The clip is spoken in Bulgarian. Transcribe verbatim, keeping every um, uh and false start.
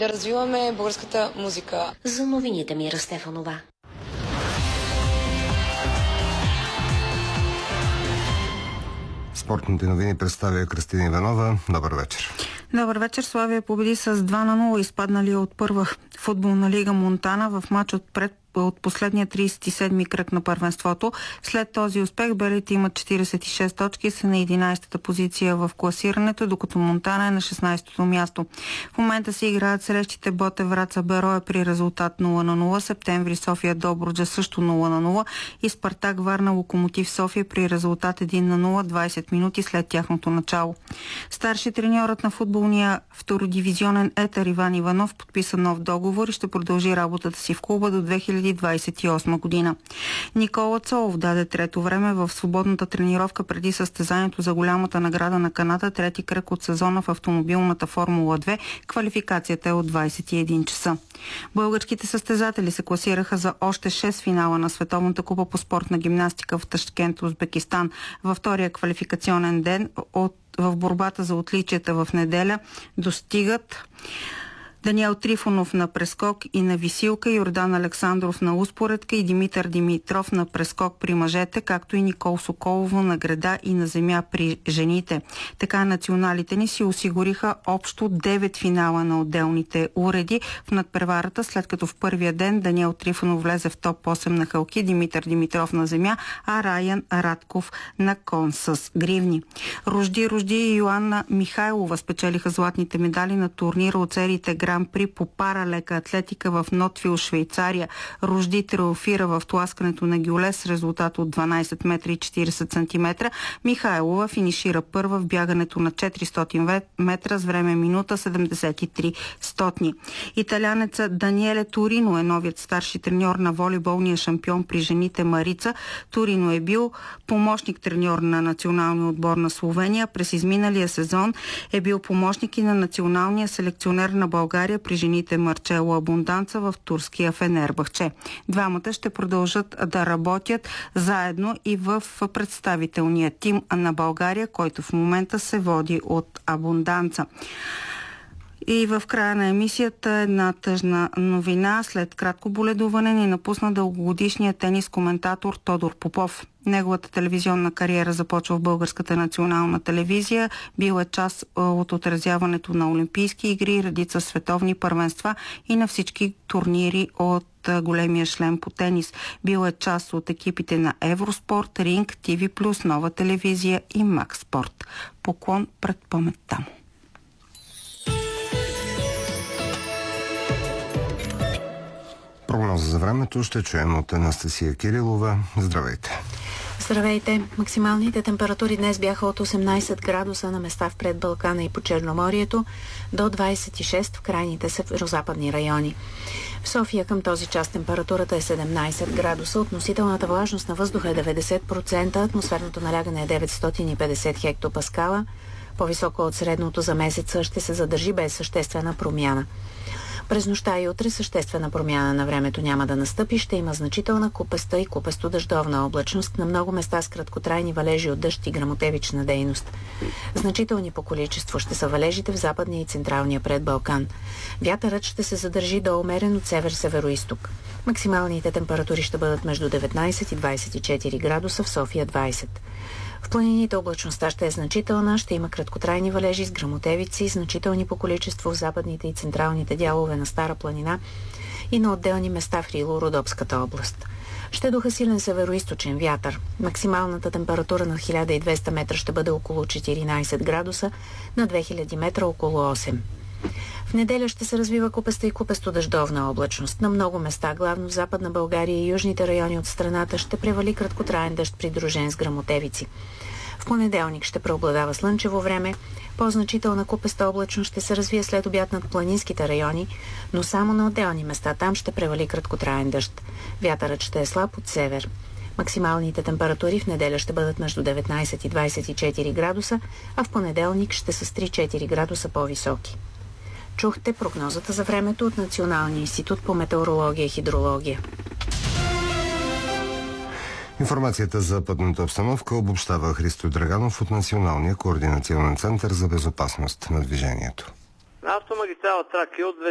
да развиваме българската музика. За новините Мира Стефанова. Спортните новини представя Кристина Иванова. Добър вечер. Добър вечер. Славия победи с два на нула изпаднали от първа футболна лига Монтана в матч от пред от последния тридесет и седми кръг на първенството. След този успех белите имат четиридесет и шест точки и са на единайсета позиция в класирането, докато Монтана е на шестнайсето място. В момента се играят срещите Ботев Враца Берое при резултат нула на нула, Септември София Добруджа също нула на нула и Спартак Варна Локомотив София при резултат един на нула двайсет минути след тяхното начало. Старши треньорът на футболния втородивизионен Етър Иван Иванов подписа нов договор и ще продължи работата си в клуба до две хиляди двайсет и осма година. Никола Цолов даде трето време в свободната тренировка преди състезанието за голямата награда на Канада, трети кръг от сезона в автомобилната Формула две. Квалификацията е от двайсет и един часа. Българските състезатели се класираха за още шест финала на Световната купа по спортна гимнастика в Ташкент, Узбекистан. Във втория квалификационен ден от, в борбата за отличията в неделя достигат Даниел Трифонов на прескок и на висилка, Йордан Александров на успоредка и Димитър Димитров на прескок при мъжете, както и Никол Соколово на греда и на земя при жените. Така националите ни си осигуриха общо девет финала на отделните уреди в надпреварата, след като в първия ден Даниел Трифонов влезе в топ осем на хълки, Димитър Димитров на земя, а Раян Радков на кон с гривни. Рожди Рожди и Йоанна Михайлова спечелиха златните медали на турнира от сериите Гран при по паралека атлетика в Нотвил, Швейцария. Рожди триумфира в тласкането на гюле с резултат от дванайсет метра и четирийсет сантиметра. Михайлова финишира първа в бягането на четиристотин метра с време минута седемдесет и три стотни. Италянеца Даниеле Торино е новият старши треньор на волейболния шампион при жените Марица. Торино е бил помощник треньор на националния отбор на Словения. През изминалия сезон е бил помощник и на националния селекционер на България при жените Марчело Абунданца в турския Фенербахче. Двамата ще продължат да работят заедно и в представителния тим на България, който в момента се води от Абунданца. И в края на емисията една тъжна новина. След кратко боледуване ни напусна дългогодишният тенис коментатор Тодор Попов. Неговата телевизионна кариера започва в Българската национална телевизия. Бил е част от отразяването на Олимпийски игри, редица световни първенства и на всички турнири от големия шлем по тенис. Бил е част от екипите на Евроспорт, Ринг, ТВ плюс, Нова телевизия и Макс Спорт. Поклон пред паметта му. Прогноза за времето ще чуем от Анастасия Кирилова. Здравейте! Здравейте! Максималните температури днес бяха от осемнайсет градуса на места в предбалкана и по Черноморието до двайсет и шест в крайните северозападни райони. В София към този час температурата е седемнайсет градуса, относителната влажност на въздуха е деветдесет процента, атмосферното налягане е деветстотин и петдесет хектопаскала, по-високо от средното за месеца, ще се задържи без съществена промяна. През нощта и утре съществена промяна на времето няма да настъпи, ще има значителна купеста и купесто-дъждовна облачност, на много места с краткотрайни валежи от дъжд и гръмотевична дейност. Значителни по количество ще са валежите в западния и централния предбалкан. Вятърът ще се задържи до умерен от север-североизток. Максималните температури ще бъдат между деветнайсет и двайсет и четири градуса, в София двайсет. В планините облачността ще е значителна, ще има краткотрайни валежи с гръмотевици, значителни по количество в западните и централните дялове на Стара планина и на отделни места в Рило-Родопската област. Ще духа силен североизточен вятър. Максималната температура на хиляда и двеста метра ще бъде около четиринайсет градуса, на две хиляди метра около осем. В неделя ще се развива купеста и купесто-дъждовна облачност. На много места, главно в Западна България и южните райони от страната, ще превали краткотраен дъжд, придружен с гръмотевици. В понеделник ще преобладава слънчево време. По-значителна купеста облачност ще се развие след обяд над планинските райони, но само на отделни места там ще превали краткотраен дъжд. Вятърът ще е слаб от север. Максималните температури в неделя ще бъдат между деветнайсет и двайсет и четири градуса, а в понеделник ще са с три-четири градуса по-високи. Чухте прогнозата за времето от Националния институт по метеорология и хидрология. Информацията за пътната обстановка обобщава Христо Драганов от Националния координационен център за безопасност на движението. На автомагистрала Тракия от